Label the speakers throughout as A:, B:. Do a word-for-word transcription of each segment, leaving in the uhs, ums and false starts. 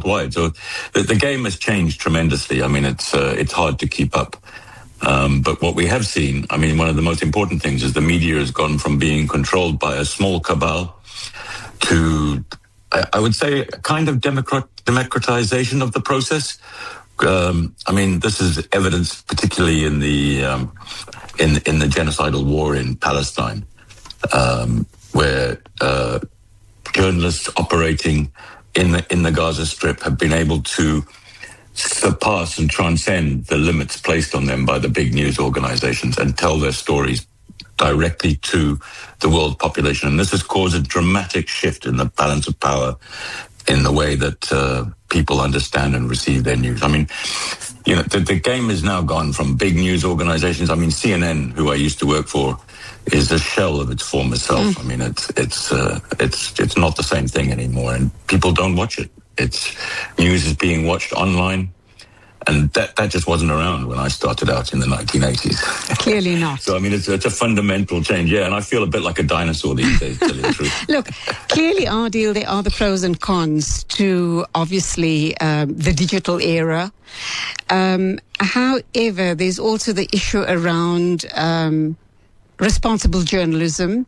A: worldwide. So the, the game has changed tremendously. I mean, it's uh, it's hard to keep up. Um, but what we have seen, I mean, one of the most important things is the media has gone from being controlled by a small cabal to, I, I would say, a kind of democrat, democratization of the process. Um, I mean, this is evidenced particularly in the um, in in the genocidal war in Palestine, um, where uh, journalists operating in the in the Gaza Strip have been able to surpass and transcend the limits placed on them by the big news organizations and tell their stories directly to the world population. And this has caused a dramatic shift in the balance of power in the way that uh, people understand and receive their news. I mean, you know, the, the game has now gone from big news organizations. I mean, C N N, who I used to work for, is a shell of its former self. Mm. I mean, it's it's uh, it's it's not the same thing anymore, and people don't watch it. It's news is being watched online, and that, that just wasn't around when I started out in the nineteen eighties.
B: Clearly not.
A: So, I mean, it's, it's a fundamental change, yeah, and I feel a bit like a dinosaur these days, to tell you the truth.
B: Look, clearly, Adil, there are the pros and cons to, obviously, um, the digital era. Um, however, there's also the issue around um, responsible journalism.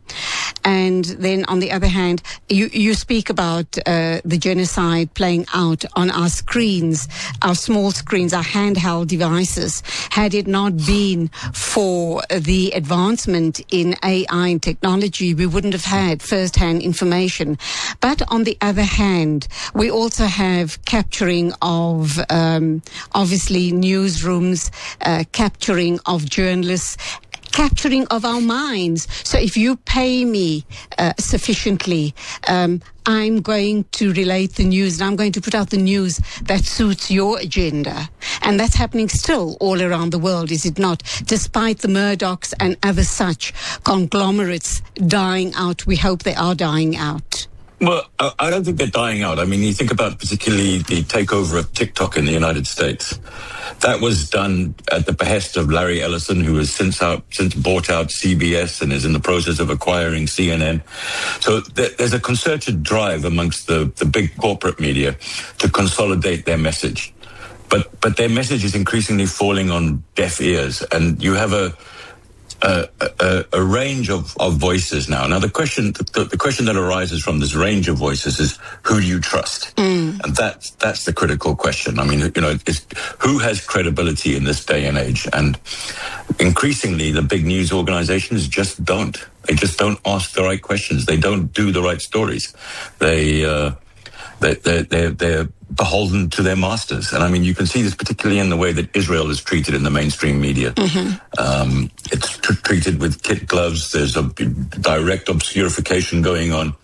B: And then, on the other hand, you, you speak about uh, the genocide playing out on our screens, our small screens, our handheld devices. Had it not been for the advancement in A I and technology, we wouldn't have had first-hand information. But on the other hand, we also have capturing of, um, obviously, newsrooms, uh, capturing of journalists, capturing of our minds. So if you pay me uh, sufficiently, um, I'm going to relate the news and I'm going to put out the news that suits your agenda. And that's happening still all around the world, is it not? Despite the Murdochs and other such conglomerates dying out, we hope they are dying out.
A: Well, I don't think they're dying out. I mean, you think about particularly the takeover of TikTok in the United States. That was done at the behest of Larry Ellison, who has since out since bought out C B S and is in the process of acquiring C N N. So th- there's a concerted drive amongst the, the big corporate media to consolidate their message. But but their message is increasingly falling on deaf ears, and you have a A, a, a range of, of voices now. Now, the question the, the question that arises from this range of voices is, who do you trust? Mm. And that's that's the critical question. I mean, you know, it's, who has credibility in this day and age? And increasingly, the big news organizations just don't. They just don't ask the right questions. They don't do the right stories. They uh, they they they're, they're beholden to their masters. And I mean, you can see this particularly in the way that Israel is treated in the mainstream media. Mm-hmm. Um, it's t- treated with kid gloves. There's a direct obscurification going on.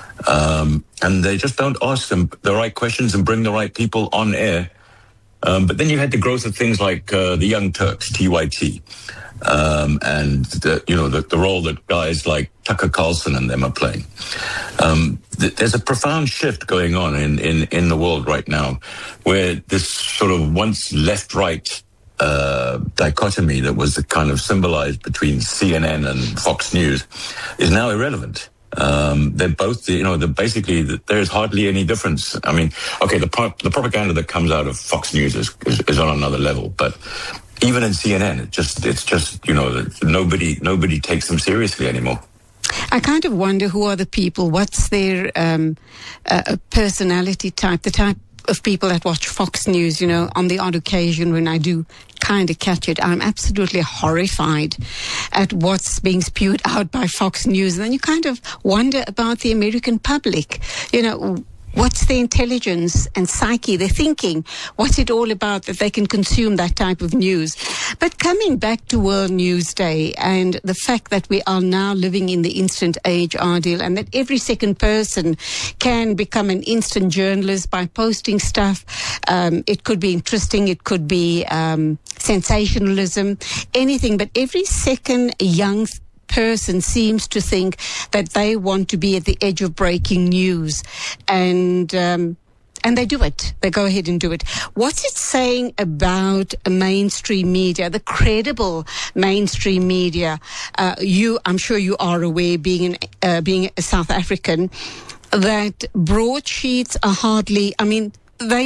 A: Um, and they just don't ask them the right questions and bring the right people on air. Um, but then you had the growth of things like uh, the Young Turks, T Y T. Um, and, the, you know, the, the role that guys like Tucker Carlson and them are playing. Um, th- there's a profound shift going on in, in, in the world right now, where this sort of once left-right uh, dichotomy that was kind of symbolized between C N N and Fox News is now irrelevant. Um, they're both, you know, they're basically, there's hardly any difference. I mean, okay, the, pro- the propaganda that comes out of Fox News is, is, is on another level, but even in C N N, it just it's just, you know, nobody nobody takes them seriously anymore.
B: I kind of wonder who are the people, what's their um, uh, personality type, the type of people that watch Fox News, you know, on the odd occasion when I do kind of catch it. I'm absolutely horrified at what's being spewed out by Fox News. And then you kind of wonder about the American public, you know, what's their intelligence and psyche, their thinking? What's it all about that they can consume that type of news? But coming back to World News Day and the fact that we are now living in the instant age, Adil, and that every second person can become an instant journalist by posting stuff. Um, it could be interesting, it could be um, sensationalism, anything. But every second young person seems to think that they want to be at the edge of breaking news, and um, and they do it. They go ahead and do it. What's it saying about mainstream media, the credible mainstream media? Uh, you, I'm sure you are aware, being an, uh, being a South African, that broadsheets are hardly. I mean, they